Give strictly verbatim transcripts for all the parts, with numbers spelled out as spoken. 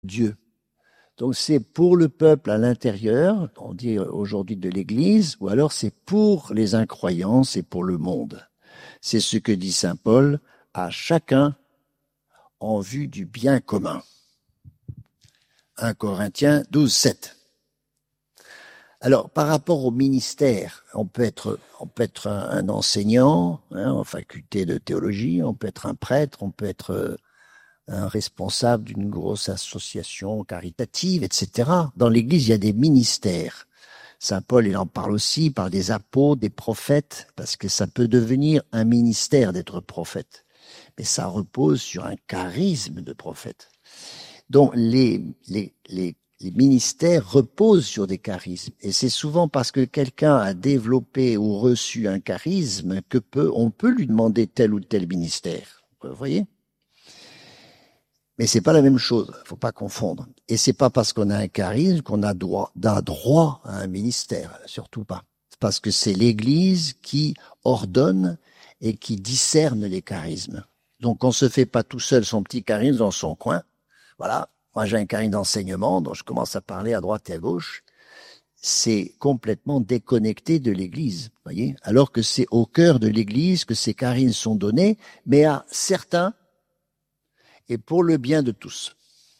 Dieu. Donc c'est pour le peuple à l'intérieur, on dit aujourd'hui de l'Église, ou alors c'est pour les incroyants, c'est pour le monde. C'est ce que dit saint Paul, à chacun en vue du bien commun. un Corinthiens douze, sept. Alors, par rapport au ministère, on peut être, on peut être un, un enseignant hein, en faculté de théologie, on peut être un prêtre, on peut être euh, un responsable d'une grosse association caritative, et cetera. Dans l'Église, il y a des ministères. Saint Paul, il en parle aussi, il parle des apôtres, des prophètes, parce que ça peut devenir un ministère d'être prophète. Mais ça repose sur un charisme de prophète. Donc, les, les, les, les ministères reposent sur des charismes. Et c'est souvent parce que quelqu'un a développé ou reçu un charisme que peut, on peut lui demander tel ou tel ministère. Vous voyez ? Mais c'est pas la même chose, faut pas confondre. Et c'est pas parce qu'on a un charisme qu'on a droit, a droit à un ministère, surtout pas. C'est parce que c'est l'Église qui ordonne et qui discerne les charismes. Donc on se fait pas tout seul son petit charisme dans son coin. Voilà, moi j'ai un charisme d'enseignement dont je commence à parler à droite et à gauche. C'est complètement déconnecté de l'Église, voyez. Alors que c'est au cœur de l'Église que ces charismes sont donnés, mais à certains et pour le bien de tous.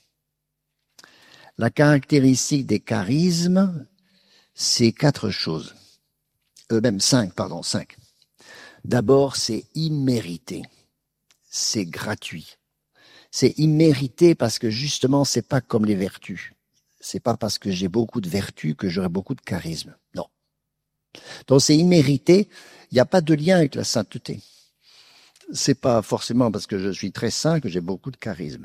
La caractéristique des charismes, c'est quatre choses. Euh, même cinq, pardon, cinq. D'abord, c'est immérité. C'est gratuit. C'est immérité parce que justement, c'est pas comme les vertus. C'est pas parce que j'ai beaucoup de vertus que j'aurai beaucoup de charisme. Non. Donc c'est immérité. Il n'y a pas de lien avec la sainteté. C'est pas forcément parce que je suis très saint que j'ai beaucoup de charisme.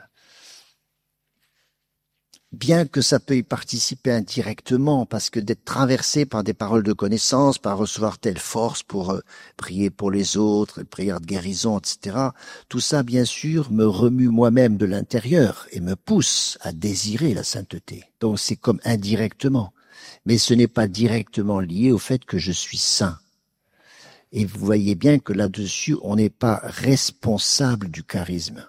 Bien que ça peut y participer indirectement, parce que d'être traversé par des paroles de connaissance, par recevoir telle force pour euh, prier pour les autres, prière de guérison, et cetera, tout ça, bien sûr, me remue moi-même de l'intérieur et me pousse à désirer la sainteté. Donc c'est comme indirectement. Mais ce n'est pas directement lié au fait que je suis saint. Et vous voyez bien que là-dessus, on n'est pas responsable du charisme.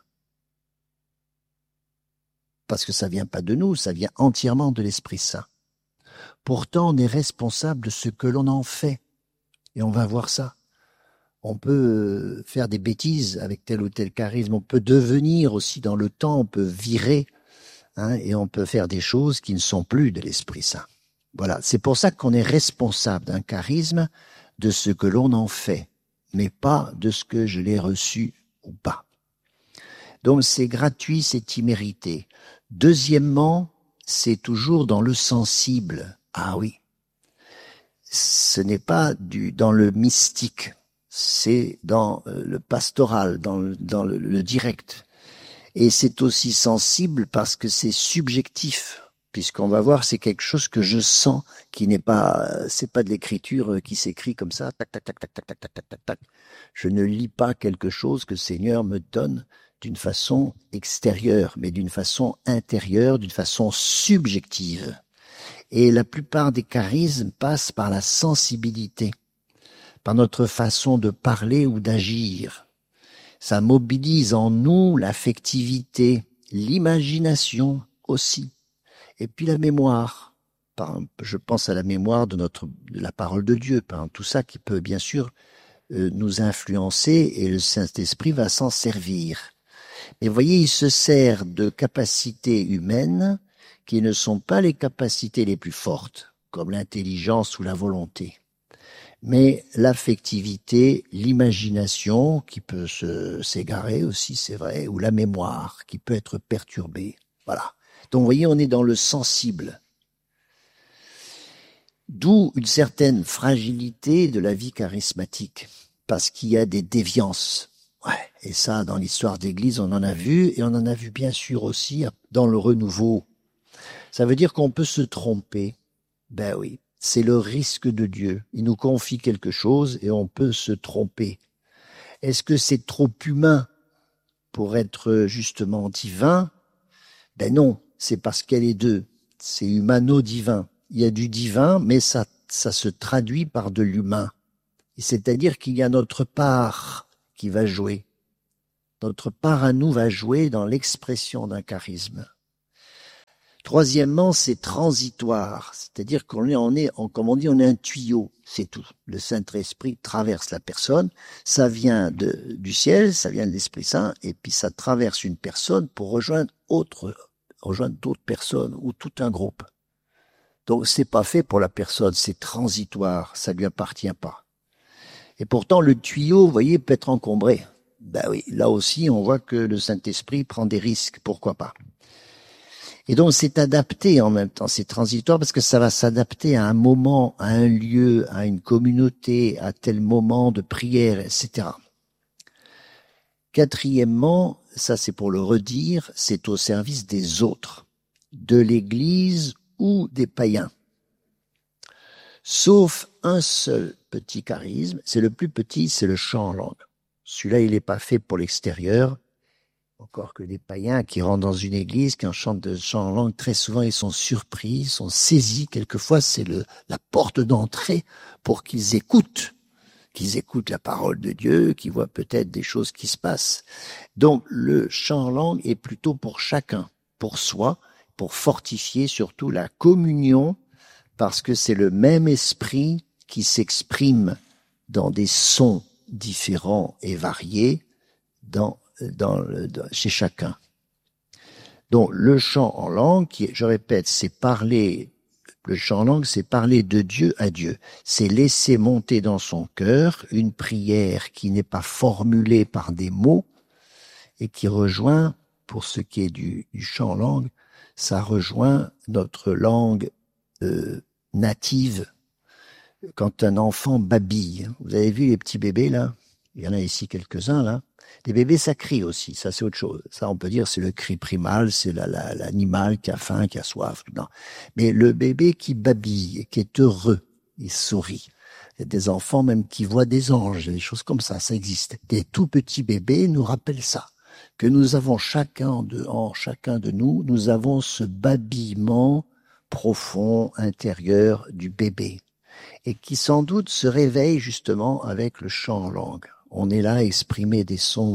Parce que ça vient pas de nous, ça vient entièrement de l'Esprit Saint. Pourtant, on est responsable de ce que l'on en fait. Et on va voir ça. On peut faire des bêtises avec tel ou tel charisme. On peut devenir aussi dans le temps, on peut virer, hein, et on peut faire des choses qui ne sont plus de l'Esprit Saint. Voilà, c'est pour ça qu'on est responsable d'un charisme, de ce que l'on en fait, mais pas de ce que je l'ai reçu ou pas. Donc c'est gratuit, c'est immérité. Deuxièmement, c'est toujours dans le sensible. Ah oui, ce n'est pas du, dans le mystique, c'est dans le pastoral, dans le, dans le, le direct. Et c'est aussi sensible parce que c'est subjectif, puisqu'on va voir, c'est quelque chose que je sens, qui n'est pas, c'est pas de l'écriture qui s'écrit comme ça, tac, tac, tac, tac, tac, tac, tac, tac, tac. Je ne lis pas quelque chose que le Seigneur me donne d'une façon extérieure, mais d'une façon intérieure, d'une façon subjective. Et la plupart des charismes passent par la sensibilité, par notre façon de parler ou d'agir. Ça mobilise en nous l'affectivité, l'imagination aussi, et puis la mémoire. Je pense à la mémoire de notre, de la parole de Dieu, tout ça qui peut bien sûr nous influencer et le Saint-Esprit va s'en servir. Et vous voyez, il se sert de capacités humaines qui ne sont pas les capacités les plus fortes, comme l'intelligence ou la volonté. Mais l'affectivité, l'imagination, qui peut se, s'égarer aussi, c'est vrai, ou la mémoire, qui peut être perturbée. Voilà. Donc vous voyez, on est dans le sensible. D'où une certaine fragilité de la vie charismatique, parce qu'il y a des déviances. Ouais, et ça, dans l'histoire d'Église, on en a vu, et on en a vu bien sûr aussi dans le renouveau. Ça veut dire qu'on peut se tromper. Ben oui, c'est le risque de Dieu. Il nous confie quelque chose et on peut se tromper. Est-ce que c'est trop humain pour être justement divin? Ben non, c'est parce qu'elle est deux. C'est humano-divin. Il y a du divin, mais ça, ça se traduit par de l'humain. C'est-à-dire qu'il y a notre part qui va jouer. Notre part à nous va jouer dans l'expression d'un charisme. Troisièmement, c'est transitoire, c'est-à-dire qu'on est, on est, on, comme on dit, on est un tuyau, c'est tout. Le Saint-Esprit traverse la personne, ça vient de, du ciel, ça vient de l'Esprit Saint, et puis ça traverse une personne pour rejoindre autre, rejoindre d'autres personnes ou tout un groupe. Donc c'est pas fait pour la personne, c'est transitoire, ça lui appartient pas. Et pourtant le tuyau, vous voyez, peut être encombré. Ben oui, là aussi on voit que le Saint-Esprit prend des risques, pourquoi pas. Et donc c'est adapté en même temps, c'est transitoire parce que ça va s'adapter à un moment, à un lieu, à une communauté, à tel moment de prière, et cetera. Quatrièmement, ça c'est pour le redire, c'est au service des autres, de l'Église ou des païens. Sauf un seul petit charisme, c'est le plus petit, c'est le chant en langue. Celui-là, il n'est pas fait pour l'extérieur. Encore que les païens qui rentrent dans une église, qui en chantent de chant en langue, très souvent ils sont surpris, ils sont saisis. Quelquefois, c'est le, la porte d'entrée pour qu'ils écoutent, qu'ils écoutent la parole de Dieu, qu'ils voient peut-être des choses qui se passent. Donc, le chant en langue est plutôt pour chacun, pour soi, pour fortifier surtout la communion, parce que c'est le même esprit qui s'exprime dans des sons différents et variés dans Dans le, dans, chez chacun. Donc le chant en langue, qui, je répète, c'est parler, le chant en langue, c'est parler de Dieu à Dieu. C'est laisser monter dans son cœur une prière qui n'est pas formulée par des mots et qui rejoint, pour ce qui est du, du chant en langue, ça rejoint notre langue euh, native. Quand un enfant babille, vous avez vu les petits bébés là? Il y en a ici quelques-uns là. Les bébés, ça crie aussi, ça c'est autre chose. Ça, on peut dire, c'est le cri primal, c'est la, la, l'animal qui a faim, qui a soif. Non. Mais le bébé qui babille, qui est heureux, il sourit. Il y a des enfants même qui voient des anges, des choses comme ça, ça existe. Des tout petits bébés nous rappellent ça, que nous avons chacun de, en chacun de nous, nous avons ce babillement profond, intérieur du bébé, et qui sans doute se réveille justement avec le chant en langue. On est là à exprimer des sons.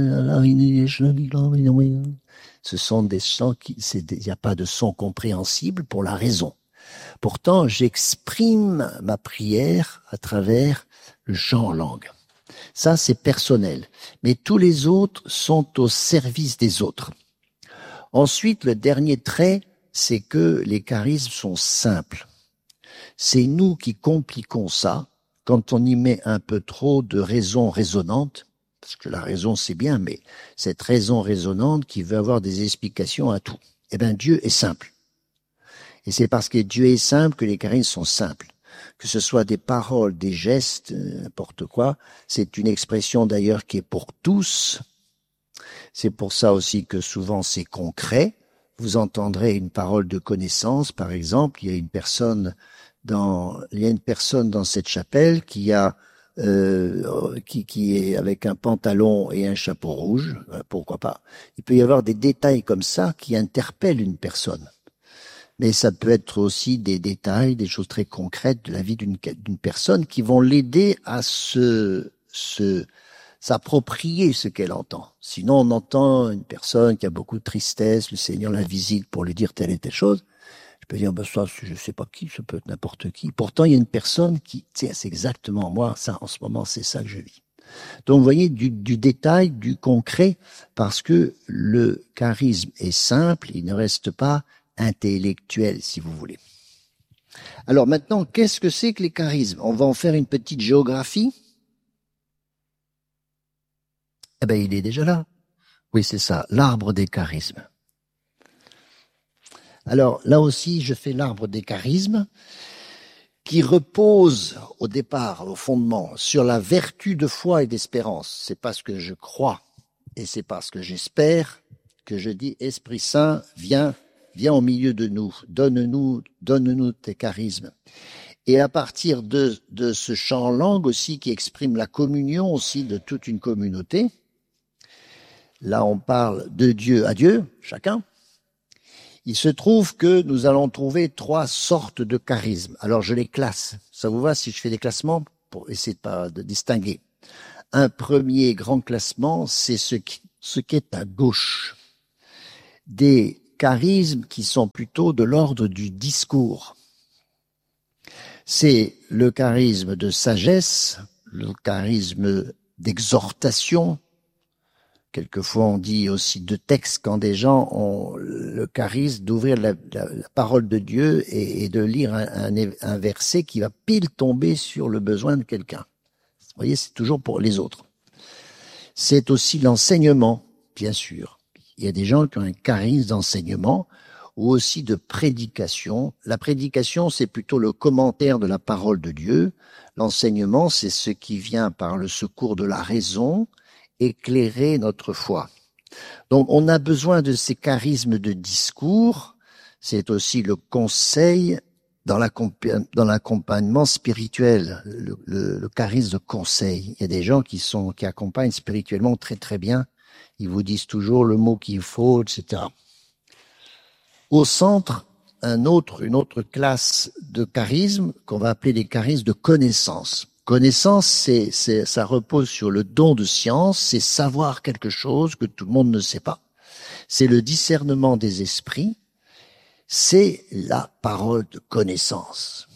Ce sont des sons qui, il n'y a pas de son compréhensible pour la raison. Pourtant, j'exprime ma prière à travers le chant en langue. Ça, c'est personnel. Mais tous les autres sont au service des autres. Ensuite, le dernier trait, c'est que les charismes sont simples. C'est nous qui compliquons ça quand on y met un peu trop de raison résonante, parce que la raison c'est bien, mais cette raison résonante qui veut avoir des explications à tout. Eh bien, Dieu est simple. Et c'est parce que Dieu est simple que les charismes sont simples. Que ce soit des paroles, des gestes, n'importe quoi, c'est une expression d'ailleurs qui est pour tous. C'est pour ça aussi que souvent c'est concret. Vous entendrez une parole de connaissance, par exemple, il y a une personne Dans, il y a une personne dans cette chapelle qui a euh, qui, qui est avec un pantalon et un chapeau rouge, pourquoi pas. Il peut y avoir des détails comme ça qui interpellent une personne. Mais ça peut être aussi des détails, des choses très concrètes de la vie d'une, d'une personne qui vont l'aider à se, se s'approprier ce qu'elle entend. Sinon, on entend une personne qui a beaucoup de tristesse, le Seigneur la visite pour lui dire telle et telle chose. Je peux dire, ben ça, je sais pas qui, ça peut être n'importe qui. Pourtant, il y a une personne qui, tiens, c'est exactement moi, ça, en ce moment, c'est ça que je vis. Donc, vous voyez, du, du détail, du concret, parce que le charisme est simple, il ne reste pas intellectuel, si vous voulez. Alors maintenant, qu'est-ce que c'est que les charismes? On va en faire une petite géographie. Eh ben, il est déjà là. Oui, c'est ça, l'arbre des charismes. Alors là aussi, je fais l'arbre des charismes qui repose au départ, au fondement, sur la vertu de foi et d'espérance. C'est parce que je crois et c'est parce que j'espère que je dis Esprit Saint, viens, viens au milieu de nous, donne-nous, donne-nous tes charismes. Et à partir de, de ce chant en langue aussi qui exprime la communion aussi de toute une communauté, là on parle de Dieu à Dieu, chacun. Il se trouve que nous allons trouver trois sortes de charismes. Alors je les classe. Ça vous va si je fais des classements pour essayer de, pas, de distinguer? Un premier grand classement, c'est ce qui, ce qui est à gauche. Des charismes qui sont plutôt de l'ordre du discours. C'est le charisme de sagesse, le charisme d'exhortation. Quelquefois, on dit aussi de texte quand des gens ont le charisme d'ouvrir la, la, la parole de Dieu et, et de lire un, un, un verset qui va pile tomber sur le besoin de quelqu'un. Vous voyez, c'est toujours pour les autres. C'est aussi l'enseignement, bien sûr. Il y a des gens qui ont un charisme d'enseignement ou aussi de prédication. La prédication, c'est plutôt le commentaire de la parole de Dieu. L'enseignement, c'est ce qui vient par le secours de la raison, éclairer notre foi. Donc, on a besoin de ces charismes de discours. C'est aussi le conseil dans l'accompagnement spirituel, le, le, le charisme de conseil. Il y a des gens qui sont qui accompagnent spirituellement très très bien. Ils vous disent toujours le mot qu'il faut, et cetera. Au centre, un autre, une autre classe de charisme qu'on va appeler des charismes de connaissance. Connaissance, c'est, c'est, ça repose sur le don de science, c'est savoir quelque chose que tout le monde ne sait pas. C'est le discernement des esprits, c'est la parole de connaissance,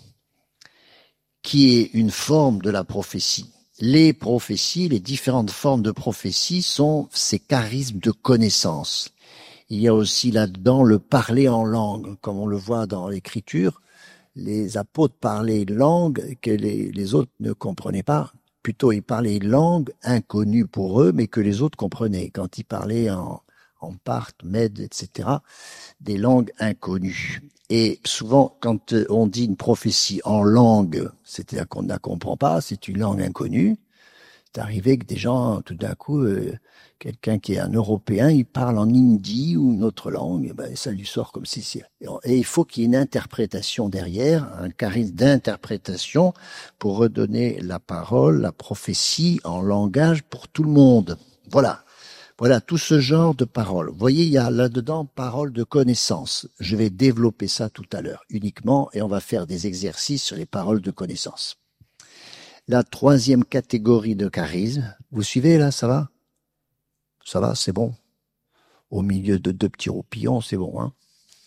qui est une forme de la prophétie. Les prophéties, les différentes formes de prophétie sont ces charismes de connaissance. Il y a aussi là-dedans le parler en langue, comme on le voit dans l'Écriture. Les apôtres parlaient une langue que les, les autres ne comprenaient pas. Plutôt, ils parlaient une langue inconnue pour eux, mais que les autres comprenaient. Quand ils parlaient en, en parthe, mède, et cetera, des langues inconnues. Et souvent, quand on dit une prophétie en langue, c'est-à-dire qu'on ne la comprend pas, c'est une langue inconnue. C'est arrivé que des gens, tout d'un coup, euh, quelqu'un qui est un Européen, il parle en hindi ou une autre langue, et ben ça lui sort comme si... Et il faut qu'il y ait une interprétation derrière, un charisme d'interprétation pour redonner la parole, la prophétie en langage pour tout le monde. Voilà. Voilà tout ce genre de paroles. Vous voyez, il y a là-dedans parole de connaissance. Je vais développer ça tout à l'heure uniquement et on va faire des exercices sur les paroles de connaissance. La troisième catégorie de charisme, vous suivez là, ça va? Ça va, c'est bon. Au milieu de deux petits roupillons, c'est bon. Hein.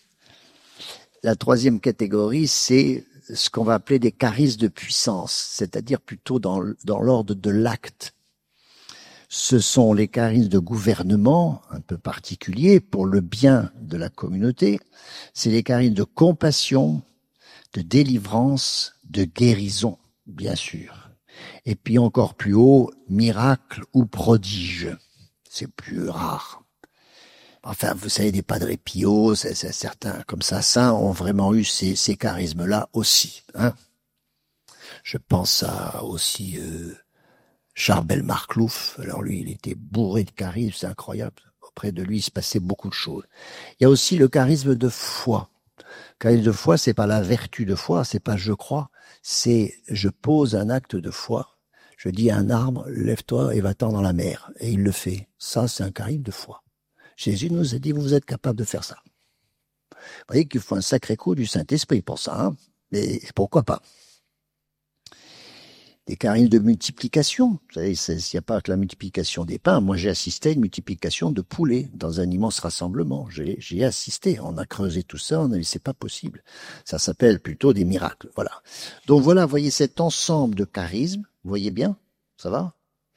La troisième catégorie, c'est ce qu'on va appeler des charismes de puissance, c'est-à-dire plutôt dans, dans l'ordre de l'acte. Ce sont les charismes de gouvernement, un peu particuliers, pour le bien de la communauté. C'est les charismes de compassion, de délivrance, de guérison, bien sûr. Et puis encore plus haut, miracle ou prodige. C'est plus rare. Enfin, vous savez, des Padre Pio, c'est, c'est certains comme ça, saints ont vraiment eu ces, ces charismes-là aussi. Hein. Je pense à aussi euh, Charbel Marclouf. Alors lui, il était bourré de charisme, c'est incroyable. Auprès de lui, il se passait beaucoup de choses. Il y a aussi le charisme de foi. Le charisme de foi, c'est pas la vertu de foi, c'est pas je crois, c'est je pose un acte de foi. Je dis à un arbre, lève-toi et va-t'en dans la mer. Et il le fait. Ça, c'est un charisme de foi. Jésus nous a dit, vous êtes capable de faire ça. Vous voyez qu'il faut un sacré coup du Saint-Esprit pour ça. Hein, mais pourquoi pas? Des charismes de multiplication. Vous savez, il n'y a pas que la multiplication des pains. Moi, j'ai assisté à une multiplication de poulets dans un immense rassemblement. J'ai, j'ai assisté. On a creusé tout ça. On a dit, c'est pas possible. Ça s'appelle plutôt des miracles. Voilà. Donc voilà, vous voyez cet ensemble de charismes. Vous voyez bien? Ça va?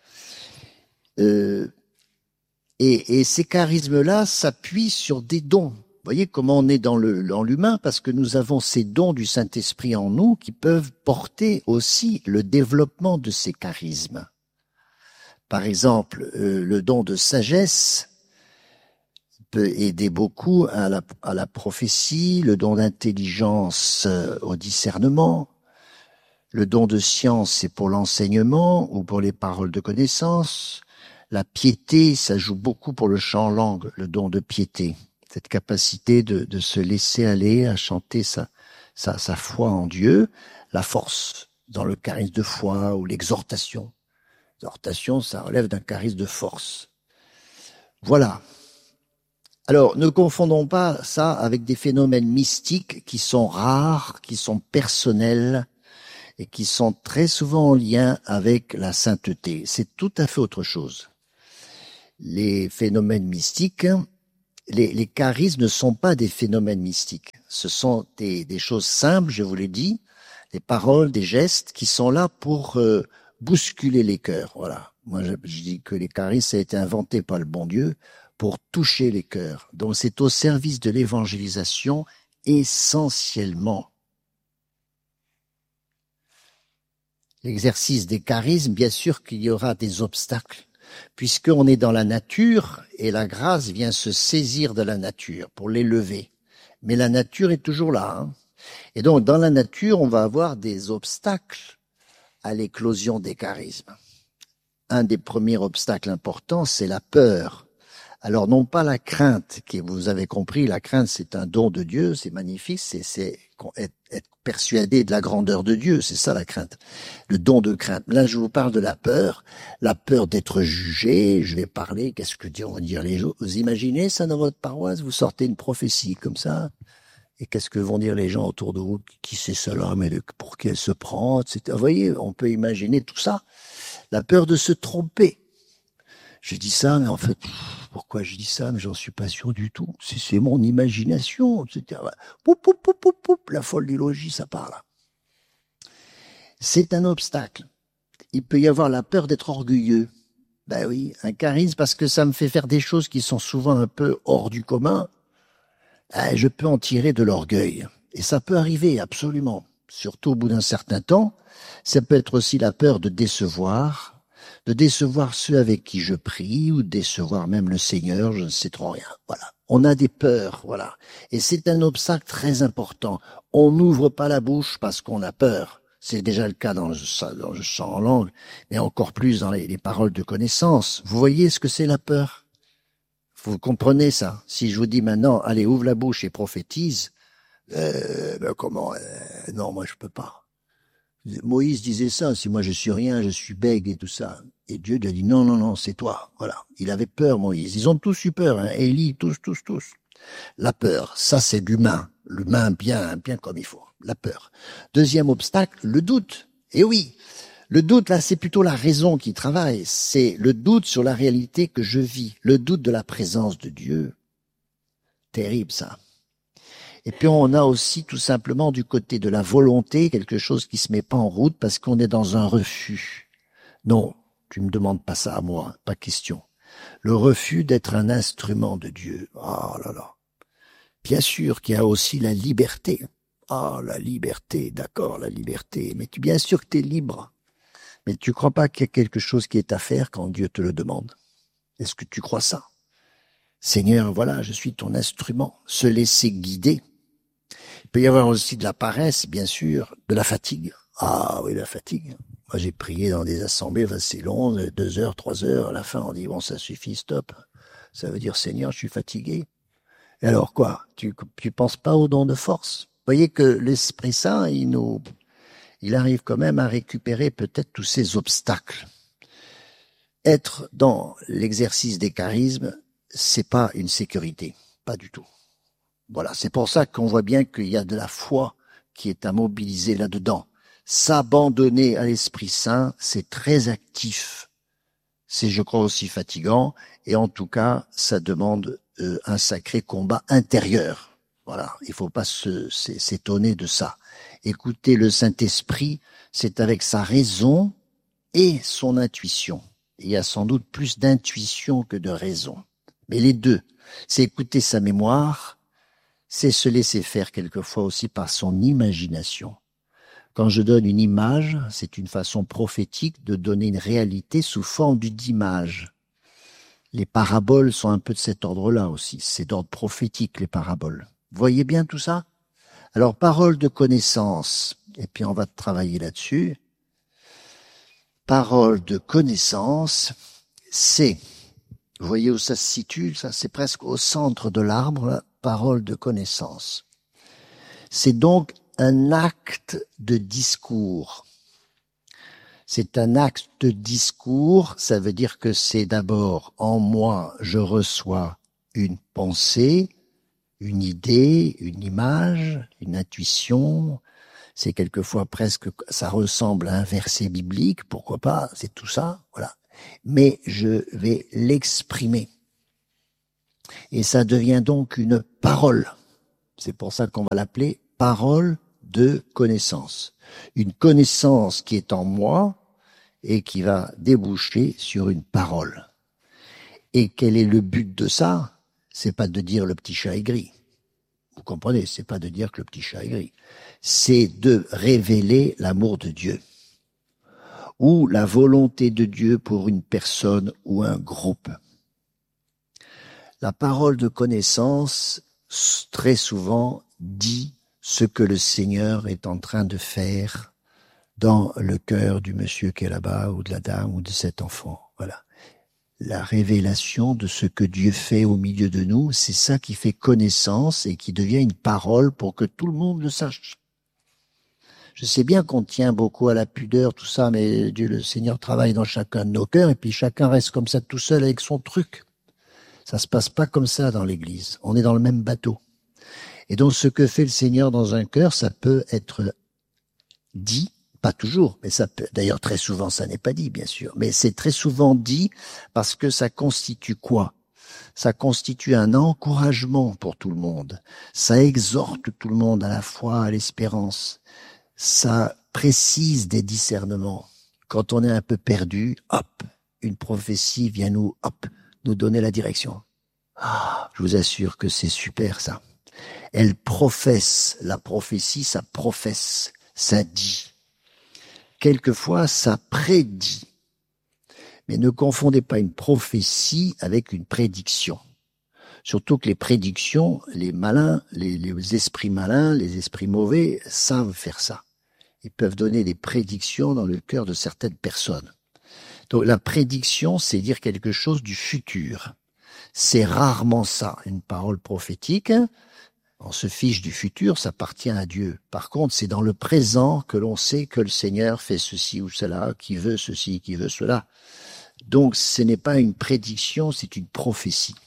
euh, et, et ces charismes-là s'appuient sur des dons. Vous voyez comment on est dans, le, dans l'humain, parce que nous avons ces dons du Saint-Esprit en nous qui peuvent porter aussi le développement de ces charismes. Par exemple, euh, le don de sagesse peut aider beaucoup à la, à la prophétie, le don d'intelligence euh, au discernement, le don de science, c'est pour l'enseignement ou pour les paroles de connaissance. La piété, ça joue beaucoup pour le chant en langue, le don de piété. Cette capacité de, de se laisser aller à chanter sa, sa, sa foi en Dieu. La force, dans le charisme de foi ou l'exhortation. L'exhortation, ça relève d'un charisme de force. Voilà. Alors, ne confondons pas ça avec des phénomènes mystiques qui sont rares, qui sont personnels, et qui sont très souvent en lien avec la sainteté. C'est tout à fait autre chose. Les phénomènes mystiques, Les, les charismes ne sont pas des phénomènes mystiques. Ce sont des, des choses simples, je vous l'ai dit, des paroles, des gestes qui sont là pour euh, bousculer les cœurs. Voilà. Moi, je, je dis que les charismes, ça a été inventé par le bon Dieu pour toucher les cœurs. Donc, c'est au service de l'évangélisation essentiellement. L'exercice des charismes, bien sûr qu'il y aura des obstacles, puisqu'on est dans la nature et la grâce vient se saisir de la nature pour l'élever. Mais la nature est toujours là. Hein. Et donc, dans la nature, on va avoir des obstacles à l'éclosion des charismes. Un des premiers obstacles importants, c'est la peur. Alors, non pas la crainte, qui vous avez compris, la crainte, c'est un don de Dieu, c'est magnifique, c'est, c'est être, être persuadé de la grandeur de Dieu, c'est ça la crainte, le don de crainte. Là, je vous parle de la peur, la peur d'être jugé, je vais parler, qu'est-ce que vont dire les gens? Vous imaginez ça dans votre paroisse, vous sortez une prophétie comme ça, et qu'est-ce que vont dire les gens autour de vous? Qui c'est cela? Mais pour qui elle se prend, et cetera. Vous voyez, on peut imaginer tout ça. La peur de se tromper. Je dis ça, mais en fait, pourquoi je dis ça? Mais j'en suis pas sûr du tout. C'est, c'est mon imagination, et cetera. Poup, poup, poup, poup, poup, la folle du logis, ça parle. C'est un obstacle. Il peut y avoir la peur d'être orgueilleux. Ben oui, un charisme, parce que ça me fait faire des choses qui sont souvent un peu hors du commun. Ben, je peux en tirer de l'orgueil. Et ça peut arriver, absolument. Surtout au bout d'un certain temps. Ça peut être aussi la peur de décevoir, de décevoir ceux avec qui je prie, ou de décevoir même le Seigneur, je ne sais trop rien. Voilà. On a des peurs, voilà. Et c'est un obstacle très important. On n'ouvre pas la bouche parce qu'on a peur. C'est déjà le cas dans le, dans le chant en langue, mais encore plus dans les, les paroles de connaissance. Vous voyez ce que c'est la peur? Vous comprenez ça? Si je vous dis maintenant, allez, ouvre la bouche et prophétise, euh, ben comment? Euh, non, moi je peux pas. Moïse disait ça, si moi je suis rien, je suis bègue et tout ça. Et Dieu lui a dit, non, non, non, c'est toi. Voilà. Il avait peur, Moïse. Ils ont tous eu peur, hein. Élie, tous, tous, tous. La peur, ça c'est l'humain. L'humain bien, bien comme il faut. La peur. Deuxième obstacle, le doute. Et oui, le doute, là, c'est plutôt la raison qui travaille. C'est le doute sur la réalité que je vis. Le doute de la présence de Dieu. Terrible, ça. Et puis on a aussi tout simplement du côté de la volonté quelque chose qui se met pas en route parce qu'on est dans un refus. Non, tu me demandes pas ça à moi, pas question. Le refus d'être un instrument de Dieu. Ah là là. Bien sûr qu'il y a aussi la liberté. Ah, la liberté, d'accord, la liberté. Mais tu, bien sûr que tu es libre. Mais tu crois pas qu'il y a quelque chose qui est à faire quand Dieu te le demande? Est-ce que tu crois ça? Seigneur, voilà, je suis ton instrument. Se laisser guider. Il peut y avoir aussi de la paresse, bien sûr, de la fatigue. Ah oui, la fatigue. Moi, j'ai prié dans des assemblées assez longues, deux heures, trois heures. À la fin, on dit, bon, ça suffit, stop. Ça veut dire, Seigneur, je suis fatigué. Et alors quoi? Tu tu penses pas au don de force? Vous voyez que l'Esprit Saint, il nous, il arrive quand même à récupérer peut-être tous ces obstacles. Être dans l'exercice des charismes, c'est pas une sécurité. Pas du tout. Voilà, c'est pour ça qu'on voit bien qu'il y a de la foi qui est à mobiliser là-dedans. S'abandonner à l'Esprit Saint, c'est très actif. C'est, je crois, aussi fatigant. Et en tout cas, ça demande euh, un sacré combat intérieur. Voilà, il faut pas se, s'étonner de ça. Écouter le Saint-Esprit, c'est avec sa raison et son intuition. Il y a sans doute plus d'intuition que de raison. Mais les deux, c'est écouter sa mémoire, c'est se laisser faire quelquefois aussi par son imagination. Quand je donne une image, c'est une façon prophétique de donner une réalité sous forme d'image. Les paraboles sont un peu de cet ordre-là aussi. C'est d'ordre prophétique, les paraboles. Vous voyez bien tout ça? Alors, parole de connaissance. Et puis, on va travailler là-dessus. Parole de connaissance, c'est, vous voyez où ça se situe? Ça, c'est presque au centre de l'arbre, là. Parole de connaissance. C'est donc un acte de discours. C'est un acte de discours, ça veut dire que c'est d'abord en moi, je reçois une pensée, une idée, une image, une intuition. C'est quelquefois presque, ça ressemble à un verset biblique, pourquoi pas, c'est tout ça, voilà. Mais je vais l'exprimer. Et ça devient donc une parole. C'est pour ça qu'on va l'appeler parole de connaissance. Une connaissance qui est en moi et qui va déboucher sur une parole. Et quel est le but de ça? C'est pas de dire le petit chat est gris. Vous comprenez? C'est pas de dire que le petit chat est gris. C'est de révéler l'amour de Dieu. Ou la volonté de Dieu pour une personne ou un groupe. La parole de connaissance, très souvent, dit ce que le Seigneur est en train de faire dans le cœur du monsieur qui est là-bas, ou de la dame, ou de cet enfant. Voilà. La révélation de ce que Dieu fait au milieu de nous, c'est ça qui fait connaissance et qui devient une parole pour que tout le monde le sache. Je sais bien qu'on tient beaucoup à la pudeur, tout ça, mais Dieu, le Seigneur travaille dans chacun de nos cœurs, et puis chacun reste comme ça tout seul avec son truc. Ça se passe pas comme ça dans l'Église. On est dans le même bateau. Et donc, ce que fait le Seigneur dans un cœur, ça peut être dit, pas toujours, mais ça peut, d'ailleurs, très souvent, ça n'est pas dit, bien sûr, mais c'est très souvent dit parce que ça constitue quoi? Ça constitue un encouragement pour tout le monde. Ça exhorte tout le monde à la foi, à l'espérance. Ça précise des discernements. Quand on est un peu perdu, hop, une prophétie vient nous, hop, nous donner la direction. Ah, je vous assure que c'est super, ça. Elle professe, la prophétie, ça professe, ça dit. Quelquefois, ça prédit. Mais ne confondez pas une prophétie avec une prédiction. Surtout que les prédictions, les malins, les, les esprits malins, les esprits mauvais savent faire ça. Ils peuvent donner des prédictions dans le cœur de certaines personnes. Donc la prédiction, c'est dire quelque chose du futur. C'est rarement ça, une parole prophétique. On se fiche du futur, ça appartient à Dieu. Par contre, c'est dans le présent que l'on sait que le Seigneur fait ceci ou cela, qui veut ceci, qui veut cela. Donc ce n'est pas une prédiction, c'est une prophétie.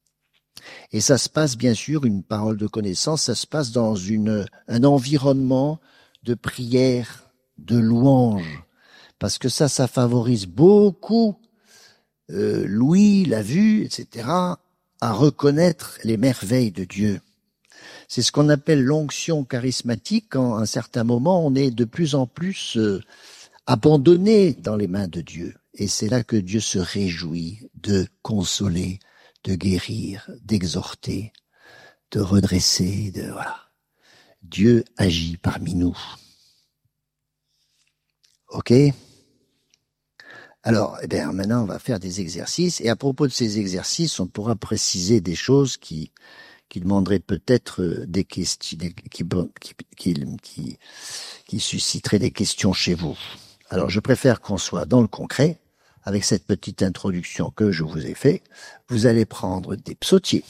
Et ça se passe, bien sûr, une parole de connaissance, ça se passe dans une, un environnement de prière, de louange. Parce que ça, ça favorise beaucoup euh, l'ouïe, la vue, et cetera, à reconnaître les merveilles de Dieu. C'est ce qu'on appelle l'onction charismatique, quand à un certain moment, on est de plus en plus euh, abandonné dans les mains de Dieu. Et c'est là que Dieu se réjouit de consoler, de guérir, d'exhorter, de redresser, de voilà. Dieu agit parmi nous. Ok? Alors, eh bien, maintenant, on va faire des exercices. Et à propos de ces exercices, on pourra préciser des choses qui, qui demanderaient peut-être des questions, qui, qui, qui, qui, qui susciteraient des questions chez vous. Alors, je préfère qu'on soit dans le concret. Avec cette petite introduction que je vous ai faite, vous allez prendre des psautiers.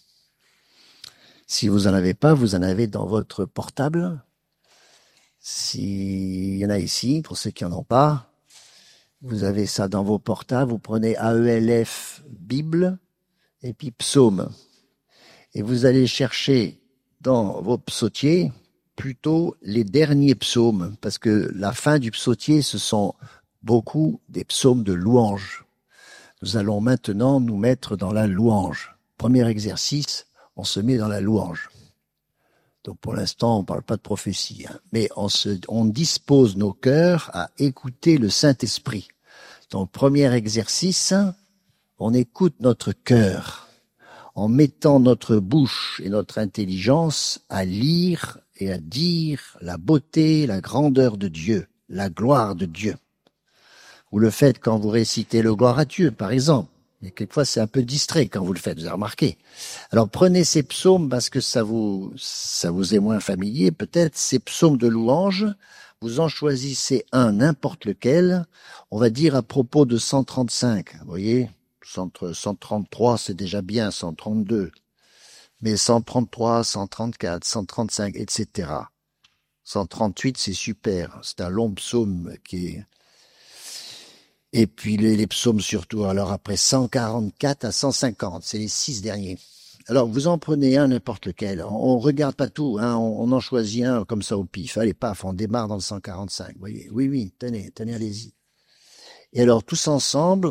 Si vous en avez pas, vous en avez dans votre portable. S'il y en a ici, pour ceux qui en ont pas, vous avez ça dans vos portables. Vous prenez A E L F Bible et puis psaume. Et vous allez chercher dans vos psautiers plutôt les derniers psaumes, parce que la fin du psautier, ce sont beaucoup des psaumes de louange. Nous allons maintenant nous mettre dans la louange. Premier exercice, on se met dans la louange. Donc pour l'instant, on ne parle pas de prophétie, hein, mais on, se, on dispose nos cœurs à écouter le Saint-Esprit. Donc premier exercice, on écoute notre cœur en mettant notre bouche et notre intelligence à lire et à dire la beauté, la grandeur de Dieu, la gloire de Dieu. Vous le faites quand vous récitez le gloire à Dieu, par exemple. Et quelquefois, c'est un peu distrait quand vous le faites, vous avez remarqué. Alors, prenez ces psaumes parce que ça vous, ça vous est moins familier, peut-être, ces psaumes de louange. Vous en choisissez un, n'importe lequel. On va dire à propos de cent trente-cinq. Vous voyez, cent trente-trois, c'est déjà bien, cent trente-deux. Mais cent trente-trois, cent trente-quatre, cent trente-cinq, et cetera. cent trente-huit, c'est super. C'est un long psaume qui est... Et puis les, les psaumes surtout, alors après cent quarante-quatre à cent cinquante, c'est les six derniers. Alors vous en prenez un, n'importe lequel, on, on regarde pas tout, hein, on, on en choisit un comme ça au pif, allez paf, on démarre dans le cent quarante-cinq, vous voyez, oui, oui, tenez, tenez, allez-y. Et alors tous ensemble,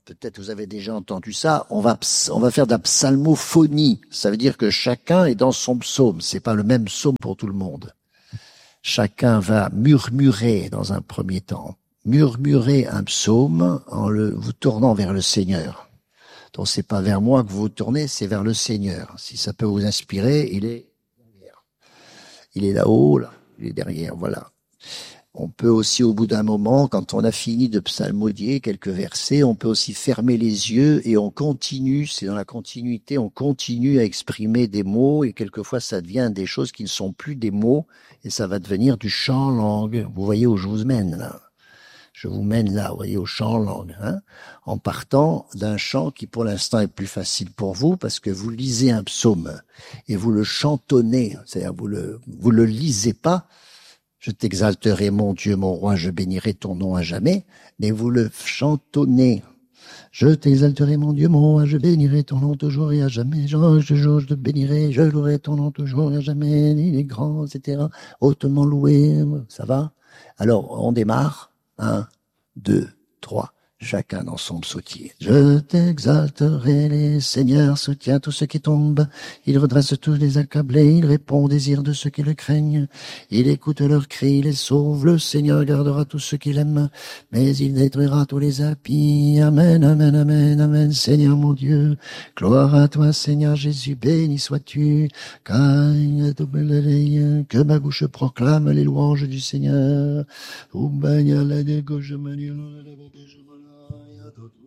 peut-être vous avez déjà entendu ça, on va, on va faire de la psalmophonie. Ça veut dire que chacun est dans son psaume. C'est pas le même psaume pour tout le monde. Chacun va murmurer dans un premier temps. Murmurer un psaume en le, vous tournant vers le Seigneur. Donc c'est pas vers moi que vous vous tournez, c'est vers le Seigneur. Si ça peut vous inspirer, il est derrière. Il est là-haut, là. Il est derrière, voilà. On peut aussi, au bout d'un moment, quand on a fini de psalmodier quelques versets, on peut aussi fermer les yeux et on continue, c'est dans la continuité, on continue à exprimer des mots et quelquefois ça devient des choses qui ne sont plus des mots et ça va devenir du chant langue. Vous voyez où je vous mène là? Je vous mène là, vous voyez, au chant langue, hein, en partant d'un chant qui pour l'instant est plus facile pour vous parce que vous lisez un psaume et vous le chantonnez, c'est-à-dire vous le, vous le lisez pas. Je t'exalterai, mon Dieu, mon roi, je bénirai ton nom à jamais, mais vous le chantonnez. Je t'exalterai, mon Dieu, mon roi, je bénirai ton nom toujours et à jamais. Je, je, je, je te bénirai, je louerai ton nom toujours et à jamais. Il est grand, et cetera. Hautement loué, ça va? Alors, on démarre. Un, deux, trois. Chacun dans son psautier. Je t'exalterai, les seigneurs, soutient tous ceux qui tombent. Il redresse tous les accablés, il répond aux désirs de ceux qui le craignent. Il écoute leurs cris, il les sauve. Le Seigneur gardera tous ceux qui l'aiment, mais il détruira tous les impies. Amen, amen, amen, amen, Seigneur mon Dieu. Gloire à toi, Seigneur Jésus, béni sois-tu. Que ma bouche proclame les louanges du Seigneur.